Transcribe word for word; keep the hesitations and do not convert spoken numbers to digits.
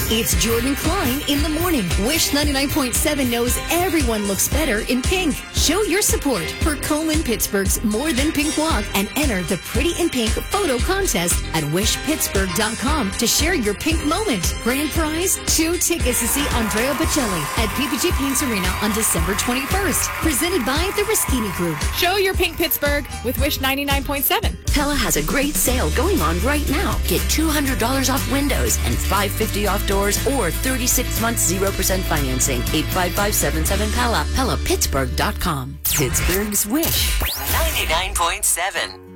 It's Jordan Klein in the morning. Wish ninety-nine point seven knows everyone looks better in pink. Show your support for Coleman Pittsburgh's More Than Pink Walk and enter the Pretty in Pink photo contest at wish pittsburgh dot com to share your pink moment. Grand prize, two tickets to see Andrea Bocelli at P P G Paints Arena on December twenty-first. Presented by the Rischini Group. Show your pink Pittsburgh with Wish ninety-nine point seven. Pella has a great sale going on right now. Get two hundred dollars off windows and five hundred fifty dollars off doors or thirty-six months zero percent financing. eight five five, seven seven, Pella. Pella Pittsburgh dot com. Pittsburgh's Wish. ninety-nine point seven.